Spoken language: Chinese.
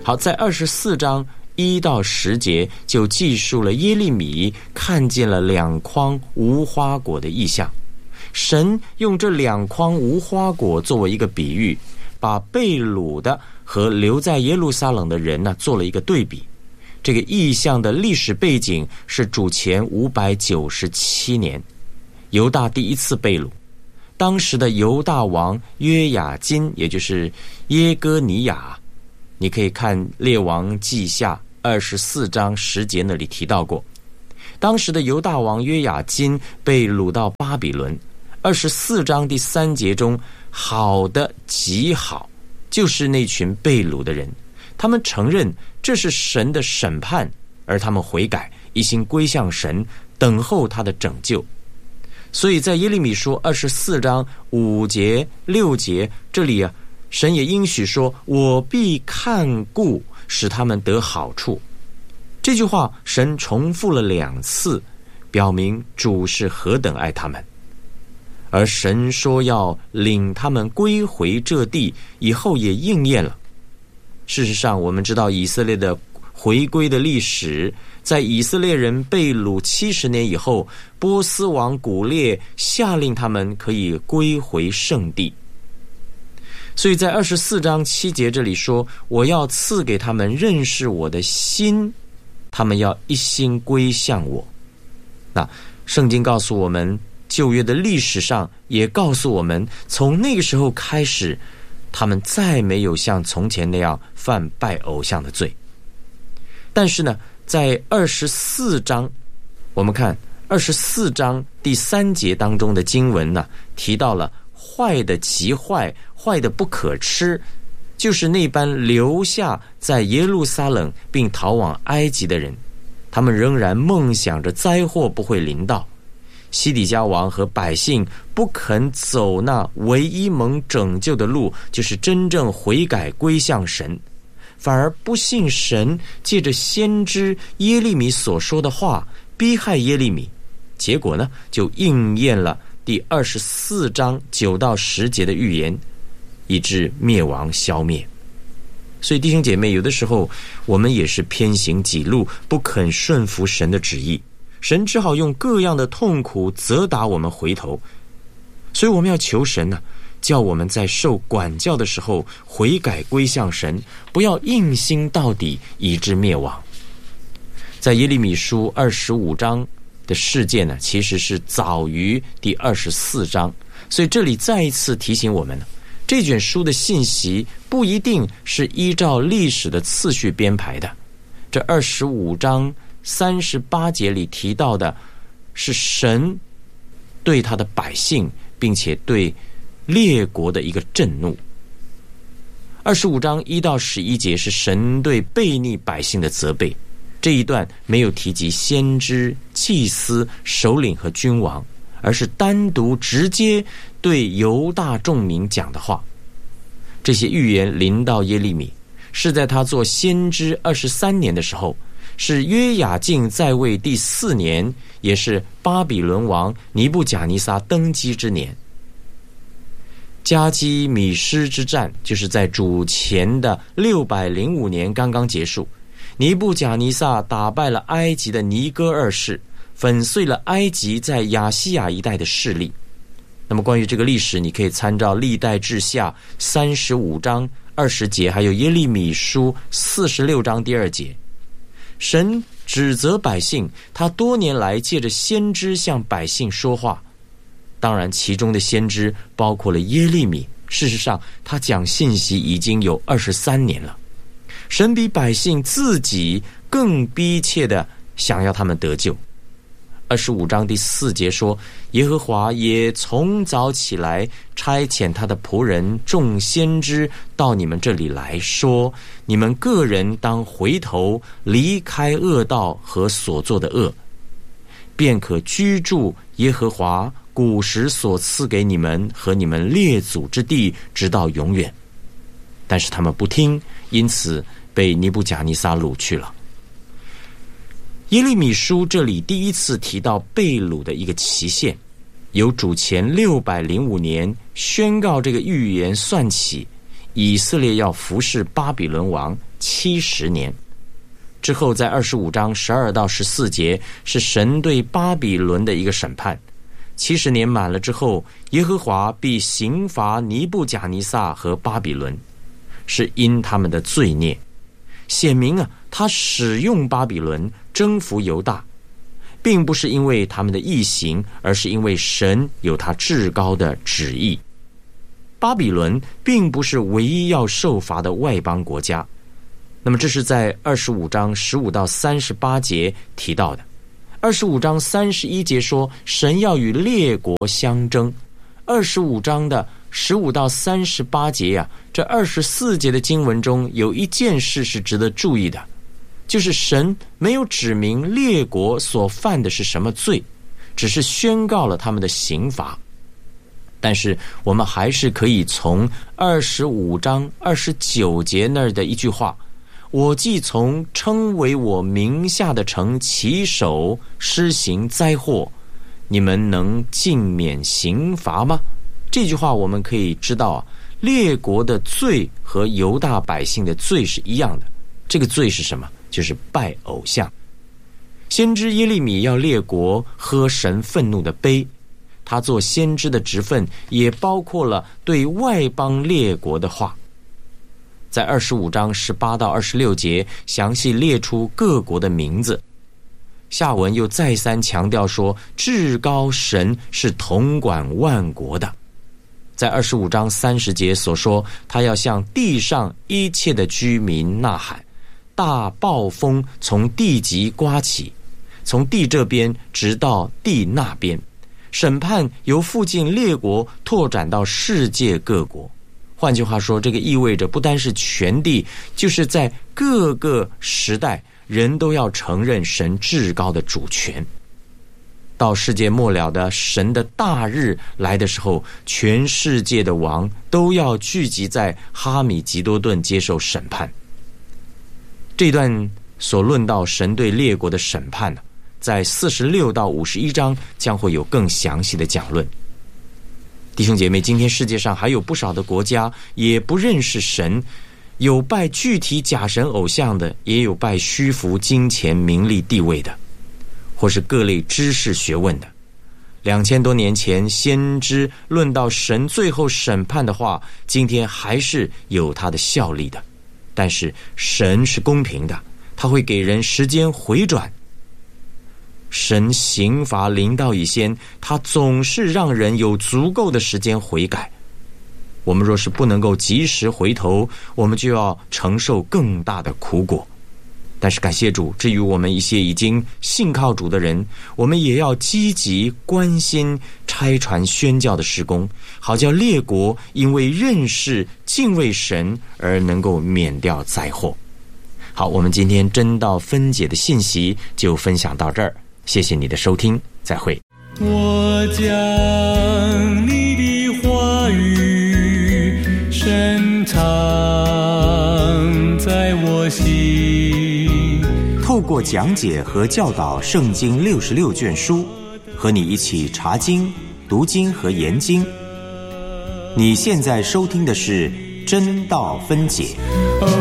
好，在24章1到10节就记述了耶利米看见了2筐无花果的异象。神用这2筐无花果作为一个比喻，把被掳的和留在耶路撒冷的人呢做了一个对比。这个异象的历史背景是主前597年，犹大第一次被掳。当时的犹大王约雅斤，也就是耶哥尼雅，你可以看列王记下24章10节那里提到过。当时的犹大王约雅斤被掳到巴比伦。24章第3节中，好的极好，就是那群被掳的人，他们承认这是神的审判，而他们悔改，一心归向神，等候他的拯救。所以在耶利米书24章5节6节这里啊，神也应许说，我必看顾使他们得好处。这句话神重复了2次，表明主是何等爱他们。而神说要领他们归回这地，以后也应验了。事实上，我们知道以色列的回归的历史，在以色列人被掳70年以后，波斯王古列下令他们可以归回圣地。所以在24章7节这里说，我要赐给他们认识我的心，他们要一心归向我。那圣经告诉我们，旧约的历史上也告诉我们，从那个时候开始，他们再没有像从前那样犯拜偶像的罪。但是呢，在24章，我们看24章第3节当中的经文呢，提到了坏的极坏，坏的不可吃，就是那般留下在耶路撒冷并逃往埃及的人，他们仍然梦想着灾祸不会临到。西底家王和百姓不肯走那唯一蒙拯救的路，就是真正悔改归向神，反而不信神借着先知耶利米所说的话逼害耶利米，结果呢就应验了第24章9到10节的预言，以致灭亡消灭。所以弟兄姐妹，有的时候我们也是偏行己路，不肯顺服神的旨意，神只好用各样的痛苦责打我们回头。所以我们要求神呢，叫我们在受管教的时候悔改归向神，不要硬心到底以致灭亡。在耶利米书25章的事件呢，其实是早于第24章，所以这里再一次提醒我们呢，这卷书的信息不一定是依照历史的次序编排的。这25章38节里提到的是神对他的百姓并且对列国的一个震怒。25章1到11节是神对悖逆百姓的责备，这一段没有提及先知、祭司、首领和君王，而是单独直接对犹大众民讲的话。这些预言临到耶利米，是在他做先知23年的时候，是约雅敬在位第4年，也是巴比伦王尼布甲尼撒登基之年。加基米施之战就是在主前的605年刚刚结束，尼布甲尼撒打败了埃及的尼哥二世，粉碎了埃及在亚细亚一带的势力。那么关于这个历史，你可以参照历代志下35章20节，还有耶利米书46章第2节。神指责百姓，他多年来借着先知向百姓说话，当然其中的先知包括了耶利米，事实上他讲信息已经有23年了。神比百姓自己更逼切的想要他们得救。25章第4节说，耶和华也从早起来差遣他的仆人众先知到你们这里来说，你们个人当回头离开恶道和所做的恶，便可居住耶和华古时所赐给你们和你们列祖之地，直到永远。但是他们不听，因此被尼布甲尼撒掳去了。耶利米书这里第一次提到被掳的一个期限，由主前605年宣告这个预言算起， 以色列要服侍巴比伦王70年。之后在25章12到14节是神对巴比伦的一个审判。70年满了之后，耶和华必刑罚尼布甲尼撒和巴比伦，是因他们的罪孽。显明他使用巴比伦征服犹大，并不是因为他们的义行，而是因为神有他至高的旨意。巴比伦并不是唯一要受罚的外邦国家。那么这是在25章15到38节提到的。25章31节说神要与列国相争。25章的15到38节这24节的经文中有一件事是值得注意的，就是神没有指明列国所犯的是什么罪，只是宣告了他们的刑罚。但是我们还是可以从25章29节那儿的一句话，我既从称为我名下的城起手施行灾祸，你们能尽免刑罚吗？这句话我们可以知道列国的罪和犹大百姓的罪是一样的。这个罪是什么？就是拜偶像。先知耶利米要列国喝神愤怒的杯，他做先知的职分也包括了对外邦列国的话。在25章18到26节详细列出各国的名字。下文又再三强调说，至高神是统管万国的。在25章30节所说，他要向地上一切的居民呐喊，大暴风从地极刮起，从地这边直到地那边，审判由附近列国拓展到世界各国。换句话说，这个意味着不单是全地，就是在各个时代人都要承认神至高的主权。到世界末了的神的大日来的时候，全世界的王都要聚集在哈米吉多顿接受审判。这段所论到神对列国的审判在46到51章将会有更详细的讲论。弟兄姐妹，今天世界上还有不少的国家也不认识神，有拜具体假神偶像的，也有拜虚浮金钱名利地位的，或是各类知识学问的。2000多年前先知论到神最后审判的话，今天还是有它的效力的。但是神是公平的，他会给人时间回转。神刑罚临到以先，他总是让人有足够的时间悔改。我们若是不能够及时回头，我们就要承受更大的苦果。但是感谢主，至于我们一些已经信靠主的人，我们也要积极关心差传宣教的事工，好叫列国因为认识敬畏神而能够免掉灾祸。好，我们今天真道分解的信息就分享到这儿，谢谢你的收听，再会。 我将你的话语深藏在我心。 透过讲解和教导圣经66卷书，和你一起查经、读经和研经。你现在收听的是真道分解。